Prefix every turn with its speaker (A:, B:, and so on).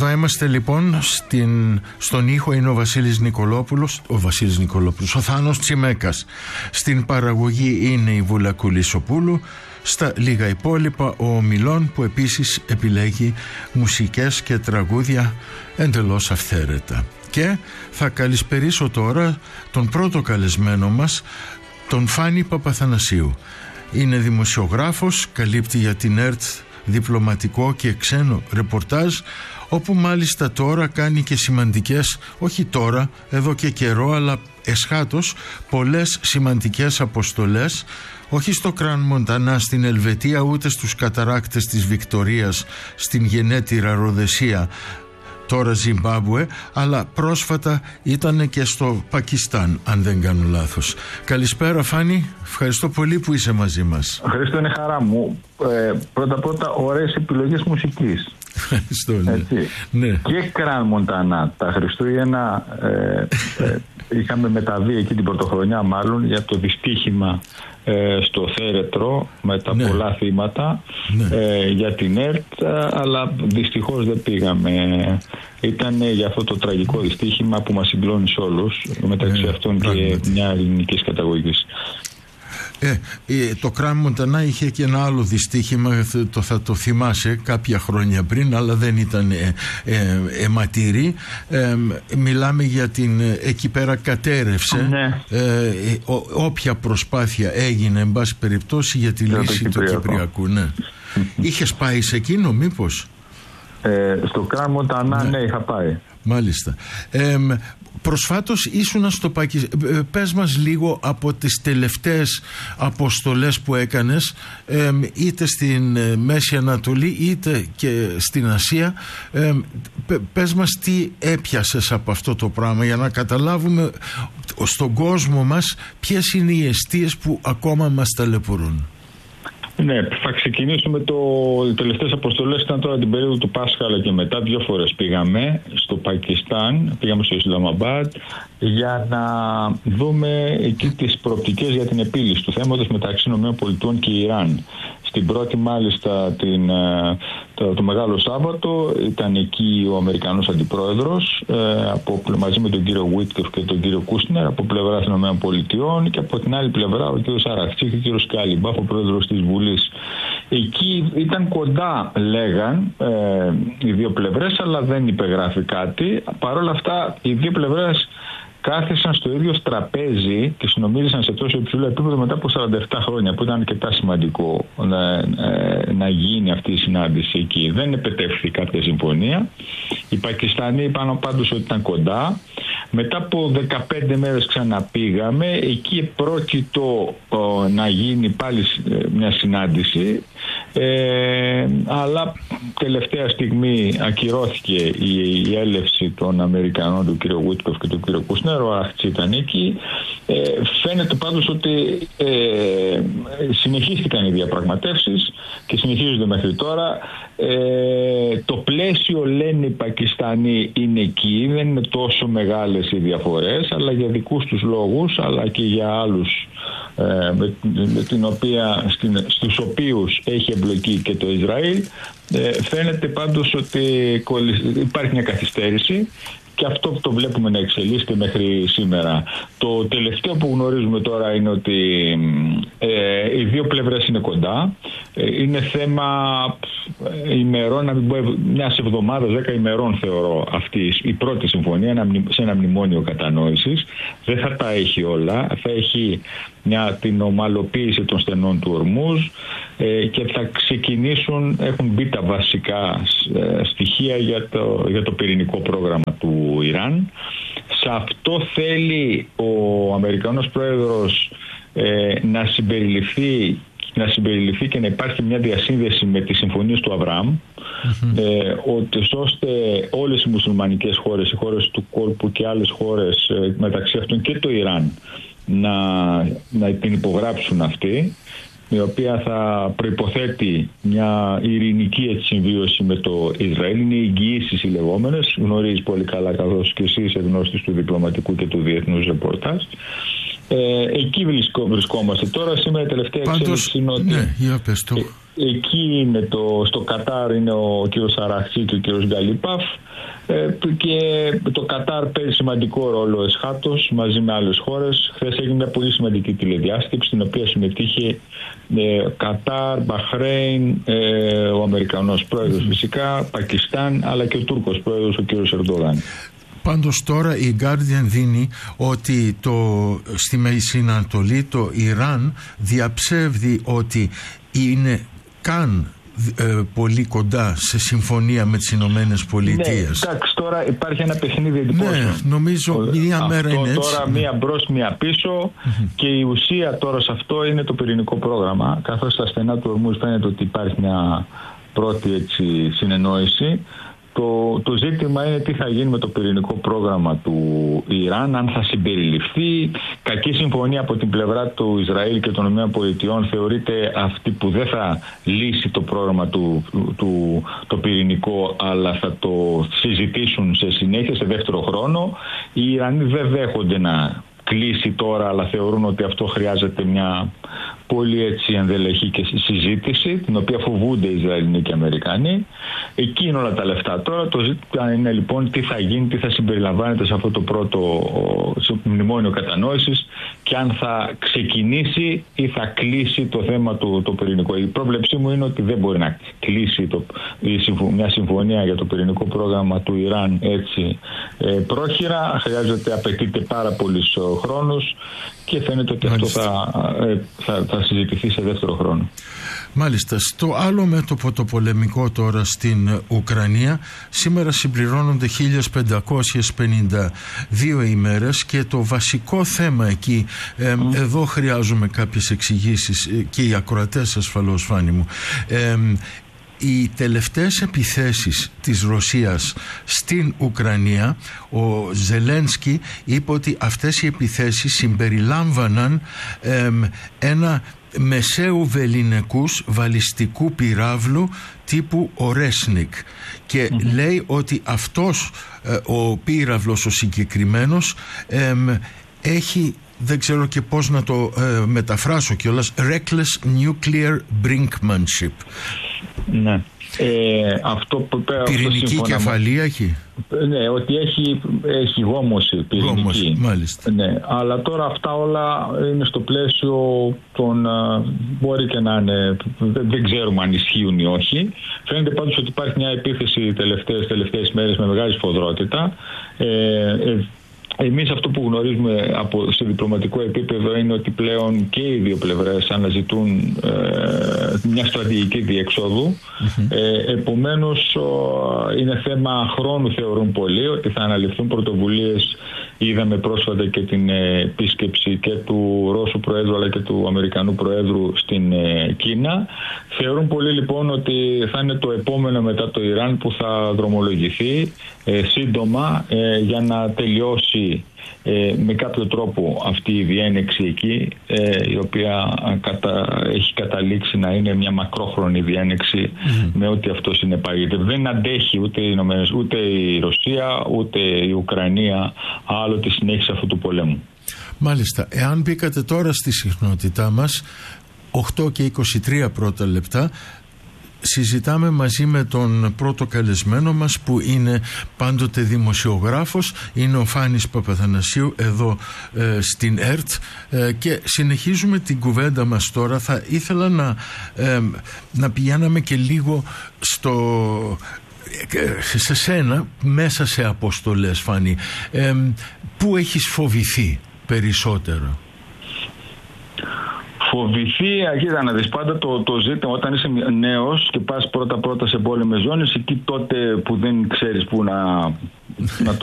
A: Εδώ είμαστε λοιπόν, στον ήχο είναι ο Βασίλης Νικολόπουλος, ο Θάνος Τσιμέκας. Στην παραγωγή είναι η Βούλα Κουλισοπούλου. Στα λίγα υπόλοιπα ο Μιλών, που επίσης επιλέγει μουσικές και τραγούδια εντελώς αυθαίρετα. Και θα καλησπερίσω τώρα τον πρώτο καλεσμένο μας, τον Φάνη Παπαθανασίου. Είναι δημοσιογράφος, καλύπτει για την ΕΡΤ διπλωματικό και ξένο ρεπορτάζ, όπου μάλιστα τώρα κάνει και σημαντικές, όχι τώρα, εδώ και καιρό, αλλά εσχάτως πολλές σημαντικές αποστολές, όχι στο Κραν Μοντανά στην Ελβετία, ούτε στους καταράκτες της Βικτορίας στην γενέτειρα Ροδεσία, τώρα Ζιμπάμπουε, αλλά πρόσφατα ήταν και στο Πακιστάν, αν δεν κάνω λάθος. Καλησπέρα Φάνη, ευχαριστώ πολύ που είσαι μαζί μας.
B: Χριστό, είναι χαρά μου. Πρώτα ωραίες επιλογές μουσικής.
A: Ευχαριστώ, ναι.
B: Και Κραν Μοντανά τα Χριστούγεννα είχαμε μεταβεί εκεί την πρωτοχρονιά, μάλλον για το δυστύχημα στο Θέρετρο με τα πολλά θύματα για την ΕΡΤ, αλλά δυστυχώς δεν πήγαμε. Ήταν για αυτό το τραγικό δυστύχημα που μας συγκλώνει σε όλους, μεταξύ αυτών και μια ελληνικής καταγωγής.
A: Το Κραν Μοντανά είχε και ένα άλλο δυστύχημα, θα το θυμάσαι, κάποια χρόνια πριν, αλλά δεν ήταν αιματηρή. Μιλάμε για την, εκεί πέρα κατέρευσε όποια προσπάθεια έγινε εν πάση περιπτώσει για τη λύση του Κυπριακού. Είχες πάει σε εκείνο μήπως?
B: Στο Κραν Μοντανά ναι, είχα πάει.
A: Μάλιστα. Προσφάτως ήσουνα στο Πακιστάν. Πες μας λίγο από τις τελευταίες αποστολές που έκανες, είτε στην Μέση Ανατολή είτε και στην Ασία. Πες μας τι έπιασες από αυτό το πράγμα, για να καταλάβουμε στον κόσμο μας ποιες είναι οι αιστείες που ακόμα μας ταλαιπωρούν.
B: Ναι, θα ξεκινήσουμε οι τελευταίες αποστολές ήταν τώρα την περίοδο του Πάσχα, αλλά και μετά 2 φορές πήγαμε στο Πακιστάν, πήγαμε στο Ισλαμαμπάντ για να δούμε εκεί τις προοπτικές για την επίλυση του θέματος μεταξύ ΗΠΑ και Ιράν. Στην πρώτη μάλιστα το Μεγάλο Σάββατο ήταν εκεί ο Αμερικανός Αντιπρόεδρος μαζί με τον κύριο Βίτκοφ και τον κύριο Κούσνερ από πλευρά των ΗΠΑ, και από την άλλη πλευρά ο κύριος Αραχτσί και ο κύριος Κάλιμπαφ, ο πρόεδρος της Βουλής. Εκεί ήταν κοντά, λέγαν οι δύο πλευρές, αλλά δεν υπεγράφει κάτι. Παρ' όλα αυτά οι δύο πλευρές κάθισαν στο ίδιο τραπέζι και συνομίλησαν σε τόσο υψηλό επίπεδο μετά από 47 χρόνια, που ήταν αρκετά σημαντικό να γίνει αυτή η συνάντηση εκεί. Δεν επετεύχθη κάποια συμφωνία. Οι Πακιστανοί είπαν πάντως ότι ήταν κοντά. Μετά από 15 μέρες ξαναπήγαμε. Εκεί επρόκειτο να γίνει πάλι μια συνάντηση, αλλά τελευταία στιγμή ακυρώθηκε η έλευση των Αμερικανών, του κ. Βίτκοφ και του κ. Κούσνερ. Ο Αραχτσί ήταν εκεί. Φαίνεται πάντως ότι συνεχίστηκαν οι διαπραγματεύσεις και συνεχίζονται μέχρι τώρα. Το πλαίσιο, λένε οι Πακιστανοί, είναι εκεί, δεν είναι τόσο μεγάλες οι διαφορές, αλλά για δικούς τους λόγους, αλλά και για άλλους στους οποίους έχει εμπλοκή και το Ισραήλ. Φαίνεται πάντως ότι υπάρχει μια καθυστέρηση, και αυτό το βλέπουμε να εξελίσσεται μέχρι σήμερα. Το τελευταίο που γνωρίζουμε τώρα είναι ότι οι δύο πλευρές είναι κοντά. Είναι θέμα ημερών, να μην πω μιας εβδομάδας, 10 ημερών θεωρώ αυτή η πρώτη συμφωνία σε ένα μνημόνιο κατανόησης. Δεν θα τα έχει όλα. Θα έχει την ομαλοποίηση των στενών του Ορμούζ και θα ξεκινήσουν, έχουν μπει τα βασικά στοιχεία για το πυρηνικό πρόγραμμα του Ιράν. Σε αυτό θέλει ο Αμερικανός Πρόεδρος να συμπεριληφθεί και να υπάρχει μια διασύνδεση με τις συμφωνίες του Αβραάμ, ώστε όλες οι μουσουλμανικές χώρες, οι χώρες του κόλπου και άλλες χώρες, μεταξύ αυτών και το Ιράν, να την υπογράψουν αυτή, η οποία θα προϋποθέτει μια ειρηνική συμβίωση με το Ισραήλ. Είναι οι εγγυήσεις οι λεγόμενες, γνωρίζεις πολύ καλά, καθώς και εσύ είσαι γνώστης του διπλωματικού και του διεθνούς ρεπορτάζ. Εκεί βρισκόμαστε τώρα. Σήμερα η τελευταία εξέλιξη είναι ότι Εκεί είναι στο Κατάρ είναι ο κύριος Αραχτζή και ο κύριος Γκαλιπάφ, και το Κατάρ παίζει σημαντικό ρόλο εσχάτως μαζί με άλλες χώρες. Χθες έγινε μια πολύ σημαντική τηλεδιάσκεψη στην οποία συμμετείχε Κατάρ, Μπαχρέιν, ο Αμερικανός πρόεδρος φυσικά, Πακιστάν, αλλά και ο Τούρκος πρόεδρος ο κύριος Ερντογάν.
A: Πάντως τώρα η Guardian δίνει ότι στη Μέση Ανατολή το Ιράν διαψεύδει ότι είναι πολύ κοντά σε συμφωνία με τις Ηνωμένες Πολιτείες.
B: Ναι, εντάξει, τώρα υπάρχει ένα παιχνίδι εντυπώσεων.
A: Ναι, νομίζω μία μέρα είναι έτσι.
B: Τώρα μία μπρος, μία πίσω, και η ουσία τώρα σε αυτό είναι το πυρηνικό πρόγραμμα, καθώς στα στενά του Ορμούζ φαίνεται ότι υπάρχει μια πρώτη συνεννόηση. Το ζήτημα είναι τι θα γίνει με το πυρηνικό πρόγραμμα του Ιράν, αν θα συμπεριληφθεί. Κακή συμφωνία από την πλευρά του Ισραήλ και των ΗΠΑ θεωρείται αυτή που δεν θα λύσει το πρόγραμμα το πυρηνικό, αλλά θα το συζητήσουν σε συνέχεια, σε δεύτερο χρόνο. Οι Ιρανοί δεν δέχονται να κλείσει τώρα, αλλά θεωρούν ότι αυτό χρειάζεται μια πολύ ενδελεχή και συζήτηση, την οποία φοβούνται οι Ισραηλινοί και οι Αμερικανοί. Εκεί είναι όλα τα λεφτά. Τώρα το ζήτημα είναι λοιπόν τι θα γίνει, τι θα συμπεριλαμβάνεται σε αυτό το πρώτο μνημόνιο κατανόησης, και αν θα ξεκινήσει ή θα κλείσει το θέμα το πυρηνικό. Η πρόβλεψή μου είναι ότι δεν μπορεί να κλείσει μια συμφωνία για το πυρηνικό πρόγραμμα του Ιράν έτσι πρόχειρα. Απαιτείται πάρα πολύς χρόνος, και φαίνεται ότι αυτό θα συζητηθεί σε δεύτερο χρόνο.
A: Μάλιστα. Στο άλλο μέτωπο το πολεμικό τώρα στην Ουκρανία, σήμερα συμπληρώνονται 1552 ημέρες, και το βασικό θέμα εκεί, εδώ χρειάζομαι κάποιες εξηγήσεις, και οι ακροατές ασφαλώς, Φάνη μου. Οι τελευταίες επιθέσεις της Ρωσίας στην Ουκρανία, ο Ζελένσκι είπε ότι αυτές οι επιθέσεις συμπεριλάμβαναν ένα μεσαίου βεληνικούς βαλιστικού πυράβλου τύπου Ορέσνικ, και λέει ότι αυτός ο πύραυλος ο συγκεκριμένος έχει, δεν ξέρω και πώς να το μεταφράσω κιόλας, reckless nuclear brinkmanship.
B: Ναι. Αυτό που
A: πυρηνική κεφαλή έχει.
B: Ναι, ότι έχει γόμωση πυρηνική.
A: Μάλιστα.
B: Ναι, αλλά τώρα αυτά όλα είναι στο πλαίσιο των, μπορεί και να είναι, δεν ξέρουμε αν ισχύουν ή όχι. Φαίνεται πάντως ότι υπάρχει μια επίθεση τελευταίες μέρες με μεγάλη σφοδρότητα. Εμείς αυτό που γνωρίζουμε σε διπλωματικό επίπεδο είναι ότι πλέον και οι δύο πλευρές αναζητούν μια στρατηγική διεξόδου. Επομένως είναι θέμα χρόνου, θεωρούν πολλοί, ότι θα αναλυφθούν πρωτοβουλίες. Είδαμε πρόσφατα και την επίσκεψη και του Ρώσου Προέδρου αλλά και του Αμερικανού Προέδρου στην Κίνα. Θεωρούν πολλοί λοιπόν ότι θα είναι το επόμενο μετά το Ιράν που θα δρομολογηθεί σύντομα για να τελειώσει με κάποιο τρόπο αυτή η διένεξη εκεί, η οποία έχει καταλήξει να είναι μια μακρόχρονη διένεξη με ό,τι αυτό συνεπάγεται. Δεν αντέχει ούτε η Ρωσία ούτε η Ουκρανία άλλο τη συνέχιση αυτού του πολέμου.
A: Μάλιστα. Εάν μπήκατε τώρα στη συχνότητά μας, 8 και 23 πρώτα λεπτά, συζητάμε μαζί με τον πρώτο καλεσμένο μας, που είναι πάντοτε δημοσιογράφος, είναι ο Φάνης Παπαθανασίου εδώ στην ΕΡΤ, και συνεχίζουμε την κουβέντα μας τώρα. Θα ήθελα να πηγαίναμε και λίγο σε σένα, μέσα σε αποστολές, Φάνη. Πού έχεις φοβηθεί περισσότερο?
B: Φοβηθεί, κοίτα να δεις, πάντα το ζήτημα όταν είσαι νέος και πας πρώτα σε πόλεμες ζώνες, εκεί τότε που δεν ξέρεις πού να